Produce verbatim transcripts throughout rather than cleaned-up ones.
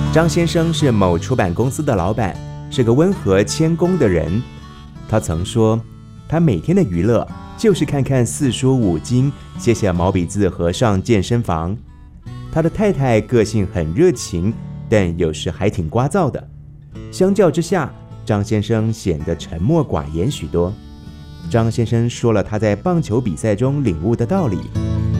张先生是某出版公司的老板，是个温和谦恭的人。他曾说，他每天的娱乐就是看看四书五经，写写毛笔字和上健身房。他的太太个性很热情，但有时还挺聒噪的。相较之下，张先生显得沉默寡言许多。张先生说了他在棒球比赛中领悟的道理。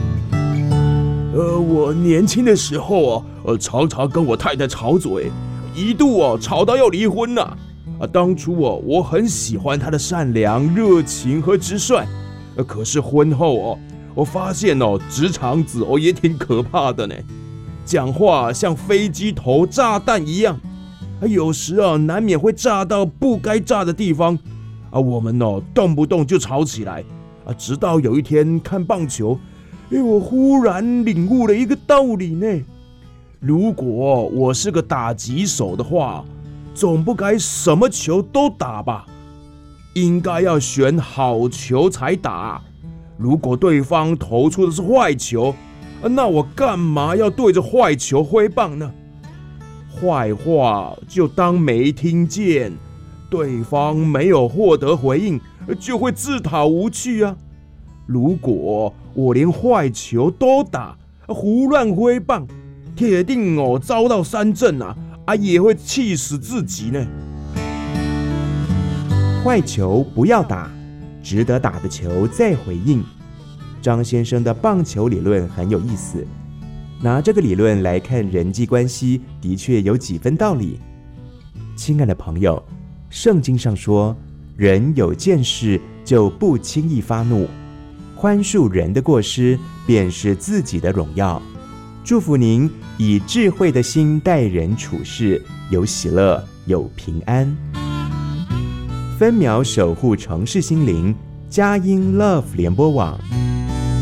呃，我年轻的时候啊，呃，常常跟我太太吵嘴，一度啊吵到要离婚呐、啊。啊，当初啊，我很喜欢她的善良、热情和直率。呃，可是婚后哦、啊，我发现哦，直肠子哦也挺可怕的呢，讲话像飞机头炸弹一样。啊，有时啊，难免会炸到不该炸的地方。啊，我们哦动不动就吵起来。啊，直到有一天看棒球，哎，我忽然领悟了一个道理呢。如果我是个打击手的话，总不该什么球都打吧，应该要选好球才打。如果对方投出的是坏球，那我干嘛要对着坏球挥棒呢？坏话就当没听见，对方没有获得回应，就会自讨无趣啊。如果我连坏球都打，胡乱挥棒，铁定哦遭到三振啊！啊，也会气死自己呢。 坏球不要打，值得打的球再回应。张先生的棒球理论很有意思，拿这个理论来看人际关系，的确有几分道理。亲爱的朋友，圣经上说，人有见识就不轻易发怒，宽恕人的过失，便是自己的荣耀。祝福您以智慧的心待人处事，有喜乐，有平安。分秒守护城市心灵，佳音 Love 联播网。